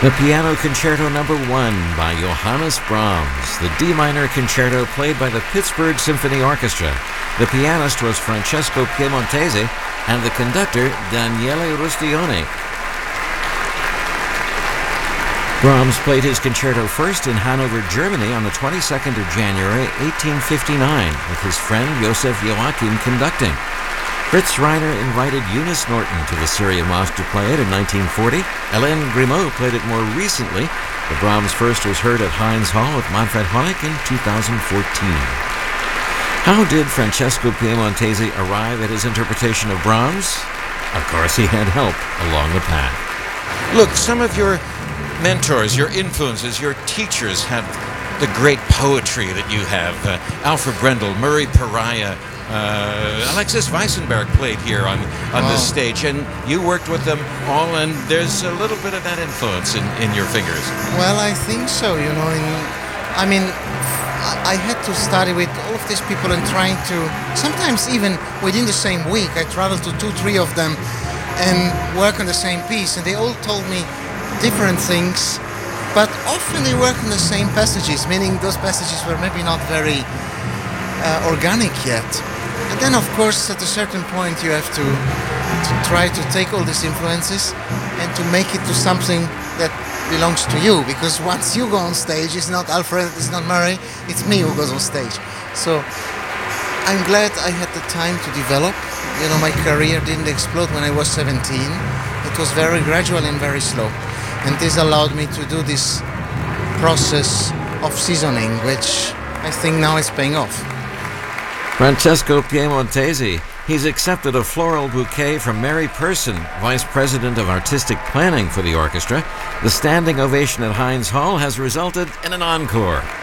The Piano Concerto No. 1 by Johannes Brahms, the D minor concerto played by the Pittsburgh Symphony Orchestra. The pianist was Francesco Piemontesi and the conductor Daniele Rustioni. Brahms played his concerto first in Hanover, Germany on the 22nd of January, 1859, with his friend Joseph Joachim conducting. Fritz Reiner invited Eunice Norton to the Syria Mosque to play it in 1940. Hélène Grimaud played it more recently. The Brahms first was heard at Heinz Hall with Manfred Honeck in 2014. How did Francesco Piemontesi arrive at his interpretation of Brahms? Of course, he had help along the path. Look, some of your mentors, your influences, your teachers have the great poetry that you have. Alfred Brendel, Murray Pariah, Alexis Weissenberg played here on this stage, and you worked with them all, and there's a little bit of that influence in your fingers. Well, I think so, I had to study with all of these people and trying to, sometimes even within the same week, I traveled to 2-3 of them and work on the same piece, and they all told me different things, but often they work on the same passages, meaning those passages were maybe not very organic yet. And then, of course, at a certain point you have to try to take all these influences and to make it to something that belongs to you, because once you go on stage, it's not Alfred, it's not Murray, it's me who goes on stage. So I'm glad I had the time to develop. My career didn't explode when I was 17. It was very gradual and very slow. And this allowed me to do this process of seasoning, which I think now is paying off. Francesco Piemontesi. He's accepted a floral bouquet from Mary Person, Vice President of Artistic Planning for the orchestra. The standing ovation at Heinz Hall has resulted in an encore.